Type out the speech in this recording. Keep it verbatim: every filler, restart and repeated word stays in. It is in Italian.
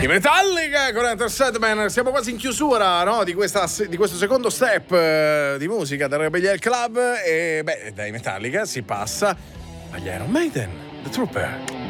I Metallica con Enter Sandman. Siamo quasi in chiusura, no? Di, questa, di questo secondo step uh, di musica del Rebellion Club. E beh, dai Metallica si passa agli Iron Maiden, The Trooper.